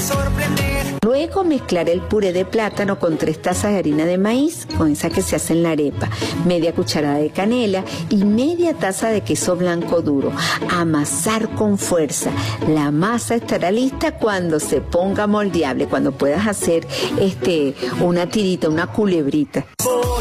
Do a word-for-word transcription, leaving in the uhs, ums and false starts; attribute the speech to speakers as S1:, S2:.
S1: Luego mezclar el puré de plátano con tres tazas de harina de maíz, con esa que se hace en la arepa, media cucharada de canela y media taza de queso blanco duro. Amasar con fuerza. La masa estará lista cuando se ponga moldeable, cuando puedas hacer este una tirita, una culebrita.